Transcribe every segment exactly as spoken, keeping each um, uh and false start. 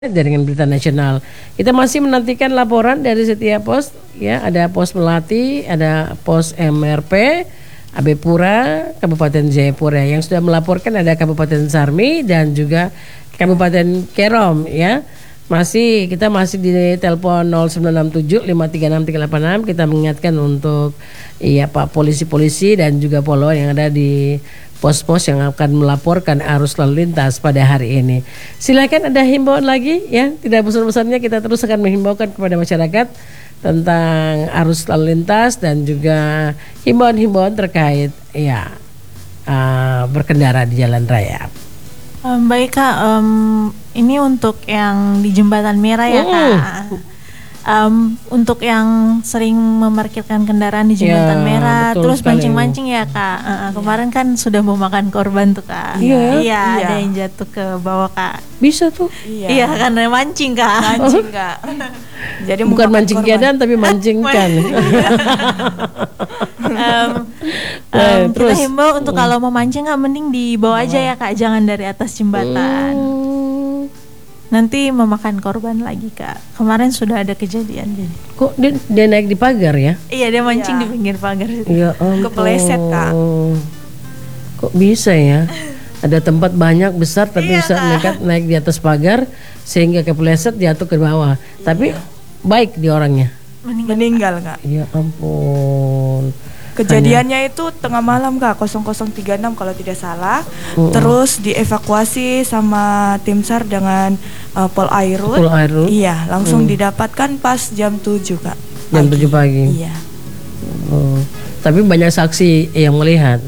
Jaringan Berita Nasional. Kita masih menantikan laporan dari setiap pos, ya, ada pos Melati, ada pos M R P, A B Pura, Kabupaten Jayapura. Yang sudah melaporkan ada Kabupaten Sarmi dan juga Kabupaten Kerom, ya. Masih kita masih di telepon nol sembilan enam tujuh lima tiga enam tiga delapan enam. Kita mengingatkan untuk iya Pak polisi-polisi dan juga polwan yang ada di pos-pos yang akan melaporkan arus lalu lintas pada hari ini. Silakan, ada himbauan lagi, ya. Tidak bosan-bosannya kita terus akan menghimbaukan kepada masyarakat tentang arus lalu lintas dan juga himbauan-himbauan terkait ya uh, berkendara di jalan raya. Um, baik Kak, um, ini untuk yang di Jembatan Merah ya Kak. Um, untuk yang sering memarkirkan kendaraan di Jembatan ya, Merah, terus mancing-mancing ya Kak. Uh, uh, kemarin kan sudah mau makan korban tuh Kak. Iya, iya, iya. Ada yang jatuh ke bawah Kak. Bisa tuh. Iya, iya karena mancing Kak. Mancing Kak. Jadi bukan mancing keadaan tapi mancingkan. um, um, kita himbau untuk kalau mau mancing Kak, mending di bawah aja ya Kak, jangan dari atas jembatan. Hmm. Nanti memakan korban lagi Kak. Kemarin sudah ada kejadian jadi. Kok dia, dia naik di pagar ya? Iya, dia mancing ya. di pinggir pagar. Ya ampun. Kepleset Kak. Kok bisa ya? Ada tempat banyak besar tapi iya, bisa nekat naik di atas pagar sehingga kepleset jatuh ke bawah. Iya. Tapi baik di orangnya. Meninggal, Meninggal Kak. Ya ampun. Kejadiannya Hanya... itu tengah malam Kak, nol nol tiga enam kalau tidak salah. Uh-uh. Terus dievakuasi sama tim SAR dengan uh, Pol Airut. Pol Airut. Iya, langsung hmm. didapatkan pas jam tujuh Kak. Jam tujuh pagi. Iya. Oh. Tapi banyak saksi yang melihat.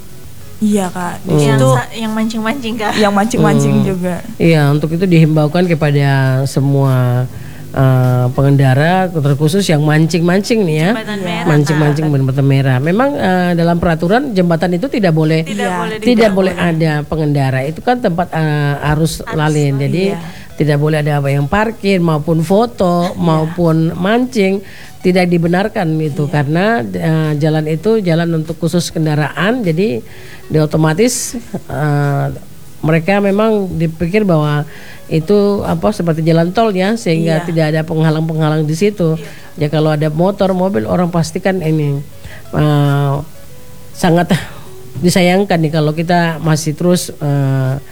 Iya Kak. Di situ yang, yang mancing-mancing Kak. Yang mancing-mancing hmm. juga. Iya, untuk itu dihimbaukan kepada semua Uh, pengendara terkhusus yang mancing-mancing nih ya, ya. mancing-mancing jembatan merah. Memang uh, dalam peraturan jembatan itu tidak boleh, tidak ya. boleh, tidak, tidak boleh ada pengendara. Itu kan tempat uh, arus, arus lalin, jadi iya. tidak boleh ada apa yang parkir maupun foto iya. maupun mancing. Tidak dibenarkan itu iya. karena uh, jalan itu jalan untuk khusus kendaraan, jadi di otomatis uh, mereka memang dipikir bahwa itu apa seperti jalan tol ya, sehingga iya. tidak ada penghalang-penghalang di situ. Iya. Ya kalau ada motor, mobil, orang pastikan ini uh, sangat disayangkan nih kalau kita masih terus uh,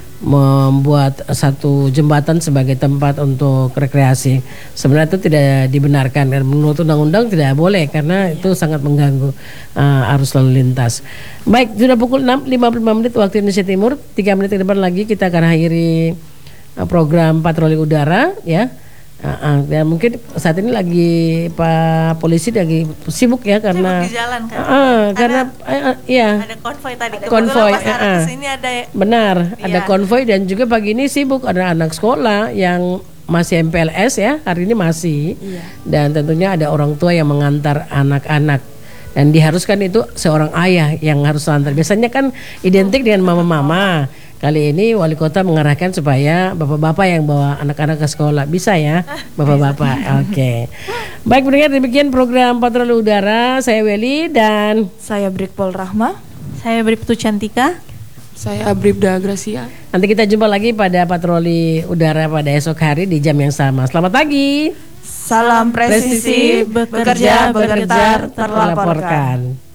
membuat satu jembatan sebagai tempat untuk rekreasi. Sebenarnya itu tidak dibenarkan dan menurut undang-undang tidak boleh karena iya. itu sangat mengganggu uh, arus lalu lintas. Baik, sudah pukul enam lima puluh lima menit waktu Indonesia Timur. tiga menit ke depan lagi kita akan akhiri uh, program patroli udara ya. Uh, uh, dan mungkin saat ini lagi Pak polisi lagi sibuk ya karena sibuk di jalan kan. Uh, uh, karena uh, uh, ya. Ada konvoy tadi. Konvoy. Uh, uh. Sini ada. Benar, ya. ada konvoy dan juga pagi ini sibuk ada anak sekolah yang masih M P L S ya, hari ini masih. Iya. Dan tentunya ada orang tua yang mengantar anak-anak. Dan diharuskan itu seorang ayah yang harus antar. Biasanya kan identik dengan mama-mama. Kali ini wali kota mengarahkan supaya bapak-bapak yang bawa anak-anak ke sekolah. Bisa ya bapak-bapak. Oke okay. Baik pendengar, demikian program Patroli Udara. Saya Weli dan saya Brigpol Rahma. Saya Bribtu Cantika. Saya Bribda Gracia. Nanti kita jumpa lagi pada Patroli Udara pada esok hari di jam yang sama. Selamat pagi. Salam presisi, bekerja, bekerja, terlaporkan.